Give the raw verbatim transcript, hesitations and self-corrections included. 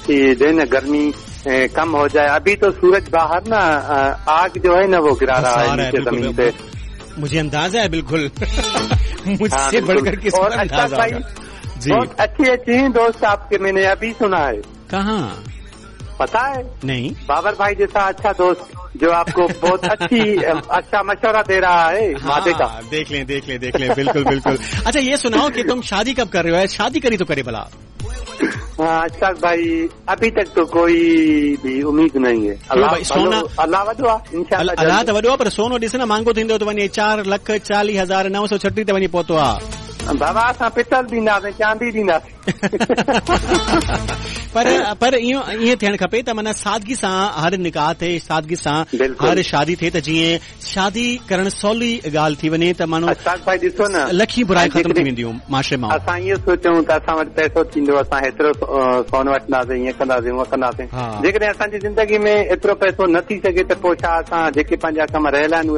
अच्छी दिन गर्मी कम हो जाए। अभी तो सूरज बाहर ना आग जो है ना वो गिरा रहा है नीचे जमीन पे, मुझे अंदाजा है बिल्कुल। मुझसे बढ़कर किस और अच्छा भाई बहुत अच्छी अच्छी दोस्त आपके मैंने अभी सुना है। कहाँ पता है? नहीं। बाबर भाई जैसा अच्छा दोस्त जो आपको बहुत अच्छी अच्छा मशवरा दे रहा है मादे का। देख लें देख लें देख लें बिल्कुल बिल्कुल। अच्छा ये सुनाओ कि तुम शादी कब कर रहे हो? शादी करी तो करे भला। हाँ अच्छा भाई अभी तक तो कोई भी उम्मीद नहीं है। अल्लाह सोना अल्लाह वॾो इंशाल्लाह अल्लाह त वॾो पर सोनो ॾिस न महांगो थींदो तो वञे चार लख चालीह हज़ार नव सौ छटीह ते वञी पहुतो आहे। बाबा असां पितल ॾींदासीं चांदी ॾींदासीं। पर पर इहो ईअं थियणु खपे त माना सादगी सां हर निकाह थिए, सादगी सां हर शादी थिए, त जीअं शादी करणु सवली ॻाल्हि थी वञे त माण्हू भाई ॾिसो न लखी बुराई ख़तम थी वेंदियूं माशरे मां। असां इहो सोचूं त असां वटि पैसो थींदो असां हेतिरो सोन वठंदासीं, ईअं कंदासीं हूअं कंदासीं। जेकॾहिं असांजी ज़िंदगी में एतिरो पैसो न थी सघे त पोइ छा असां जेके पंहिंजा कम रहियल आहिनि